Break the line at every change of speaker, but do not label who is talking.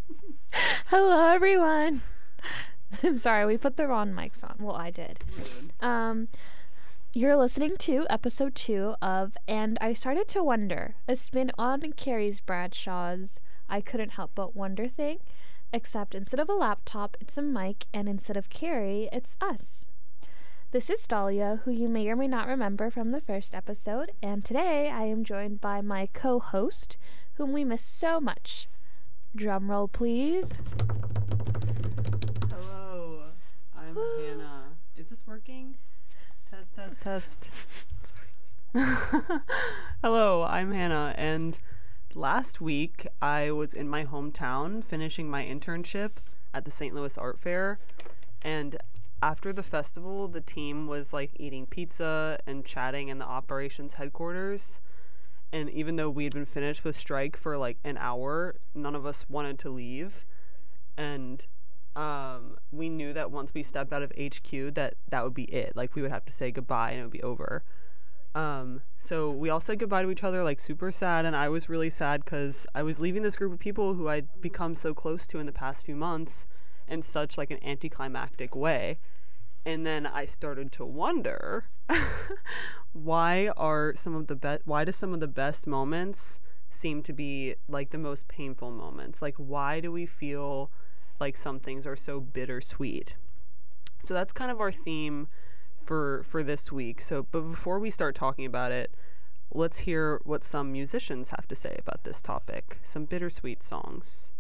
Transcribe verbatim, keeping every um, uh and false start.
Hello, everyone. Sorry, we put the wrong mics on. Well, I did. Um, you're listening to episode two of And I Started to Wonder, a spin on Carrie's Bradshaw's I Couldn't Help But Wonder thing, except instead of a laptop, it's a mic, and instead of Carrie, it's us. This is Dahlia, who you may or may not remember from the first episode, and today I am joined by my co-host, whom we miss so much. Drum roll, please.
Hello, I'm Hannah. Is this working? Test, test, test. Hello, I'm Hannah, and last week I was in my hometown finishing my internship at the Saint Louis Art Fair, and after the festival, the team was like eating pizza and chatting in the operations headquarters. And even though we had been finished with strike for like an hour, none of us wanted to leave. And um, we knew that once we stepped out of H Q that that would be it. Like we would have to say goodbye and it would be over. Um, so we all said goodbye to each other, like super sad. And I was really sad because I was leaving this group of people who I'd become so close to in the past few months in such like an anticlimactic way. And then I started to wonder, why are some of the best, why do some of the best moments seem to be like the most painful moments? Like, why do we feel like some things are so bittersweet? So that's kind of our theme for, for this week. So, but before we start talking about it, let's hear what some musicians have to say about this topic. Some bittersweet songs.